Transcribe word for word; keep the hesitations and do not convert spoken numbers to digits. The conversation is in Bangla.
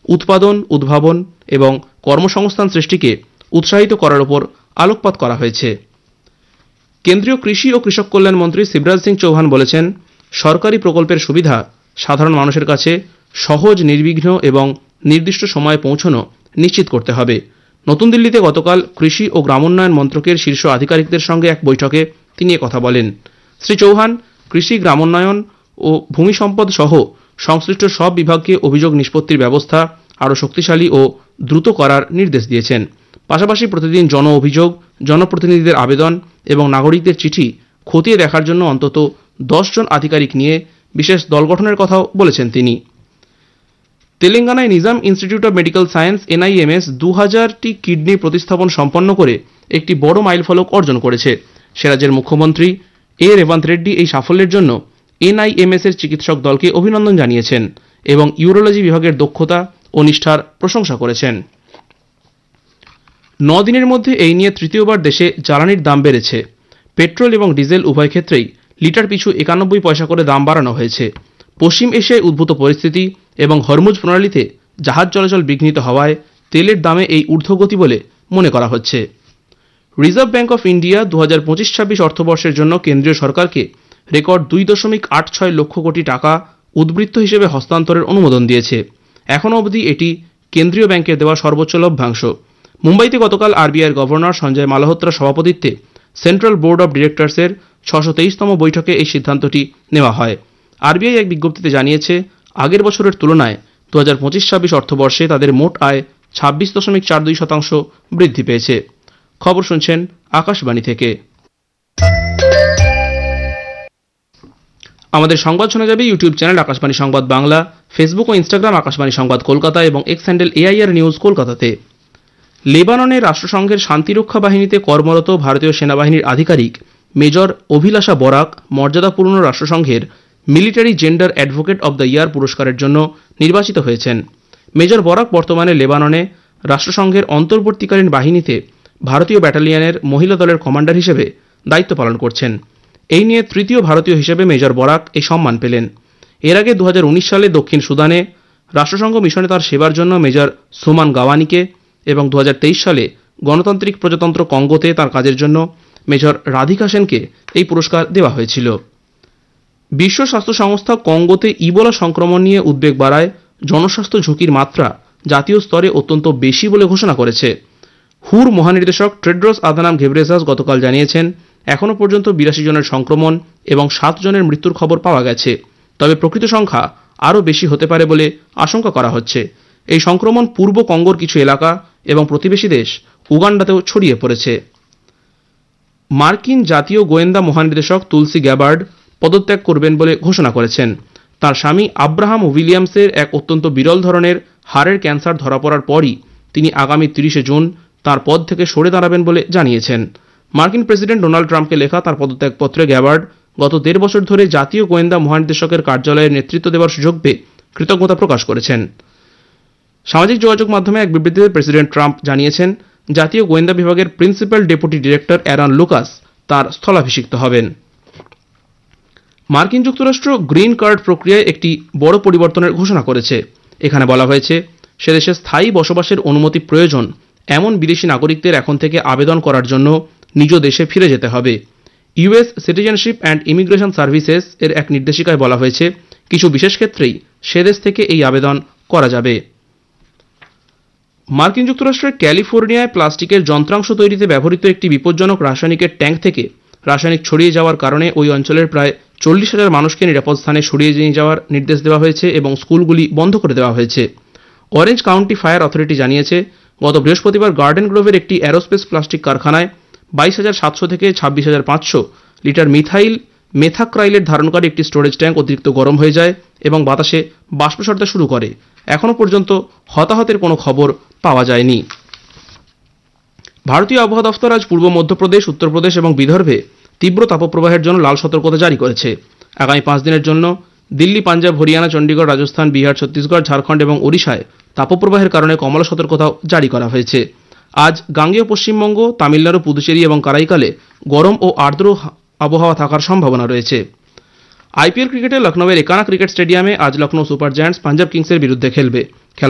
উৎপাদন, উদ্ভাবন এবং কর্মসংস্থান সৃষ্টিকে উৎসাহিত করার উপর আলোকপাত করা হয়েছে। কেন্দ্রীয় কৃষি ও কৃষক কল্যাণ মন্ত্রী শিবরাজ সিং চৌহান বলেছেন, সরকারি প্রকল্পের সুবিধা সাধারণ মানুষের কাছে সহজ, নির্বিঘ্ন এবং নির্দিষ্ট সময়ে পৌঁছানো নিশ্চিত করতে হবে। নতুন দিল্লিতে গতকাল কৃষি ও গ্রামোন্নয়ন মন্ত্রকের শীর্ষ আধিকারিকদের সঙ্গে এক বৈঠকে তিনি একথা বলেন। শ্রী চৌহান কৃষি, গ্রামোন্নয়ন ও ভূমি সম্পদ সহ সংশ্লিষ্ট সব বিভাগকে অভিযোগ নিষ্পত্তির ব্যবস্থা আরও শক্তিশালী ও দ্রুত করার নির্দেশ দিয়েছেন। পাশাপাশি প্রতিদিন জন অভিযোগ, জনপ্রতিনিধিদের আবেদন এবং নাগরিকদের চিঠি খতিয়ে দেখার জন্য অন্তত দশ জন আধিকারিক নিয়ে বিশেষ দল গঠনের কথাও বলেছেন তিনি। তেলেঙ্গানায় Nizam institute of medical science এনআইএমএস দু হাজারটি কিডনি প্রতিস্থাপন সম্পন্ন করে একটি বড় মাইলফলক অর্জন করেছে। সে রাজ্যের মুখ্যমন্ত্রী এ রেবন্ত রেড্ডি এই সাফল্যের জন্য এনআইএমএস এর চিকিৎসক দলকে অভিনন্দন জানিয়েছেন এবং ইউরোলজি বিভাগের দক্ষতা ও নিষ্ঠার প্রশংসা করেছেন। ন দিনের মধ্যে এই নিয়ে তৃতীয়বার দেশে জ্বালানির দাম বেড়েছে। পেট্রোল এবং ডিজেল উভয় ক্ষেত্রেই লিটার পিছু একানব্বই পয়সা করে দাম বাড়ানো হয়েছে। পশ্চিম এশিয়ায় উদ্ভূত পরিস্থিতি এবং হরমুজ প্রণালীতে জাহাজ চলাচল বিঘ্নিত হওয়ায় তেলের দামে এই ঊর্ধ্বগতি বলে মনে করা হচ্ছে। রিজার্ভ ব্যাঙ্ক অফ ইন্ডিয়া দু হাজার পঁচিশ ছাব্বিশ অর্থবর্ষের জন্য কেন্দ্রীয় সরকারকে রেকর্ড দুই দশমিক আট ছয় লক্ষ কোটি টাকা উদ্বৃত্ত হিসেবে হস্তান্তরের অনুমোদন দিয়েছে। এখনও অবধি এটি কেন্দ্রীয় ব্যাংকের দেওয়া সর্বোচ্চ লভ্যাংশ। মুম্বাইতে গতকাল আরবিআইয়ের গভর্নর সঞ্জয় মালহোত্রার সভাপতিত্বে সেন্ট্রাল বোর্ড অব ডিরেক্টরসের ছশো তেইশতম বৈঠকে এই সিদ্ধান্তটি নেওয়া হয়। আরবিআই এক বিজ্ঞপ্তিতে জানিয়েছে, আগের বছরের তুলনায় দু হাজার পঁচিশ ছাব্বিশ অর্থবর্ষে তাদের মোট আয় ছাব্বিশ দশমিক চার দুই শতাংশ বৃদ্ধি পেয়েছে। খবর শুনছেন আকাশবাণী থেকে। আমাদের সংবাদ শোনা যাবে ইউটিউব চ্যানেল আকাশবাণী সংবাদ বাংলা, ফেসবুক ও ইনস্টাগ্রাম আকাশবাণী সংবাদ কলকাতা এবং এক্স হ্যান্ডেল এআইআর নিউজ কলকাতাতে। লেবাননে রাষ্ট্রসংঘের শান্তিরক্ষা বাহিনীতে কর্মরত ভারতীয় সেনাবাহিনীর আধিকারিক মেজর অভিলাষা বরাক মর্যাদাপূর্ণ রাষ্ট্রসংঘের military gender advocate of the year পুরস্কারের জন্য নির্বাচিত হয়েছেন। মেজর বরাক বর্তমানে লেবাননে রাষ্ট্রসংঘের অন্তর্বর্তীকালীন বাহিনীতে ভারতীয় ব্যাটালিয়নের মহিলা দলের কমান্ডার হিসেবে দায়িত্ব পালন করছেন। এই নিয়ে তৃতীয় ভারতীয় হিসেবে মেজর বরাক এই সম্মান পেলেন। এর আগে দু হাজার উনিশ সালে দক্ষিণ সুদানে রাষ্ট্রসংঘ মিশনে তার সেবার জন্য মেজর সোমান গাওয়ানিকে এবং দু হাজার তেইশ সালে গণতান্ত্রিক প্রজাতন্ত্র কঙ্গোতে তার কাজের জন্য মেজর রাধিকা সেনকে এই পুরস্কার দেওয়া হয়েছিল। বিশ্ব স্বাস্থ্য সংস্থা কঙ্গোতে ইবোলা সংক্রমণ নিয়ে উদ্বেগ বাড়ায় জনস্বাস্থ্য ঝুঁকির মাত্রা জাতীয় স্তরে অত্যন্ত বেশি বলে ঘোষণা করেছে। হুর মহানির্দেশক টেড্রোস আধানাম ঘেব্রেসাস গতকাল জানিয়েছেন, এখনও পর্যন্ত বিরাশি জনের সংক্রমণ এবং সাত জনের মৃত্যুর খবর পাওয়া গেছে, তবে প্রকৃত সংখ্যা আরও বেশি হতে পারে বলে আশঙ্কা করা হচ্ছে। এই সংক্রমণ পূর্ব কঙ্গোর কিছু এলাকা এবং প্রতিবেশী দেশ উগান্ডাতেও ছড়িয়ে পড়েছে। মার্কিন জাতীয় গোয়েন্দা মহানির্দেশক তুলসি গ্যাবার্ড পদত্যাগ করবেন বলে ঘোষণা করেছেন। তার স্বামী আব্রাহাম উইলিয়ামসের এক অত্যন্ত বিরল ধরনের হাড়ের ক্যান্সার ধরা পড়ার পরই তিনি আগামী তিরিশে জুন তার পদ থেকে সরে দাঁড়াবেন বলে জানিয়েছেন। মার্কিন প্রেসিডেন্ট ডোনাল্ড ট্রাম্পকে লেখা তার পদত্যাগপত্রে গ্যাবার্ড গত দেড় বছর ধরে জাতীয় গোয়েন্দা মহানির্দেশকের কার্যালয়ের নেতৃত্ব দেওয়ার সুযোগ পেয়ে কৃতজ্ঞতা প্রকাশ করেছেন। সামাজিক যোগাযোগ মাধ্যমে এক বিবৃতিতে প্রেসিডেন্ট ট্রাম্প জানিয়েছেন, জাতীয় গোয়েন্দা বিভাগের principal deputy director Aaron Lucas তার স্থলাভিষিক্ত হবেন। মার্কিন যুক্তরাষ্ট্র গ্রিন কার্ড প্রক্রিয়ায় একটি বড় পরিবর্তনের ঘোষণা করেছে। এখানে বলা হয়েছে, সে দেশে স্থায়ী বসবাসের অনুমতি প্রয়োজন এমন বিদেশি নাগরিকদের এখন থেকে আবেদন করার জন্য নিজ দেশে ফিরে যেতে হবে। US citizenship and immigration services এর এক নির্দেশিকায় বলা হয়েছে, কিছু বিশেষ ক্ষেত্রেই সে দেশ থেকে এই আবেদন করা যাবে। মার্কিন যুক্তরাষ্ট্রের ক্যালিফোর্নিয়ায় প্লাস্টিকের যন্ত্রাংশ তৈরিতে ব্যবহৃত একটি বিপজ্জনক রাসায়নিকের ট্যাঙ্ক থেকে রাসায়নিক ছড়িয়ে যাওয়ার কারণে ওই অঞ্চলের প্রায় চল্লিশ হাজার মানুষকে নিরাপদ স্থানে সরিয়ে নিয়ে যাওয়ার নির্দেশ দেওয়া হয়েছে এবং স্কুলগুলি বন্ধ করে দেওয়া হয়েছে। অরেঞ্জ কাউন্টি ফায়ার অথরিটি জানিয়েছে, গত বৃহস্পতিবার গার্ডেন গ্রোভের একটি অ্যারোস্পেস প্লাস্টিক কারখানায় বাইশ হাজার সাতশো থেকে ছাব্বিশ হাজার পাঁচশো লিটার মিথাইল মেথাক্রাইলের ধারণকারী একটি স্টোরেজ ট্যাঙ্ক অতিরিক্ত গরম হয়ে যায় এবং বাতাসে বাষ্প ছাড়তে শুরু করে। এখনও পর্যন্ত হতাহতের কোনো খবর পাওয়া যায়নি। ভারতীয় আবহাওয়া দফতর আজ পূর্ব মধ্যপ্রদেশ, উত্তরপ্রদেশ এবং বিদর্ভে তীব্র তাপপ্রবাহের জন্য লাল সতর্কতা জারি করেছে। আগামী পাঁচ দিনের জন্য দিল্লি, পাঞ্জাব, হরিয়ানা, চণ্ডীগড়, রাজস্থান, বিহার, ছত্তিশগড়, ঝাড়খণ্ড এবং ওড়িশায় তাপপ্রবাহের কারণে কমলা সতর্কতাও জারি করা হয়েছে। আজ গাঙ্গেয় পশ্চিমবঙ্গ, তামিলনাড়ু, পুদুচেরি এবং কারাইকালে গরম ও আর্দ্র আবহাওয়া থাকার সম্ভাবনা রয়েছে। আইপিএল ক্রিকেটে লখনৌয়ের একানা ক্রিকেট স্টেডিয়ামে আজ লখনৌ সুপার জায়ান্টস পাঞ্জাব কিংসের বিরুদ্ধে খেলবে।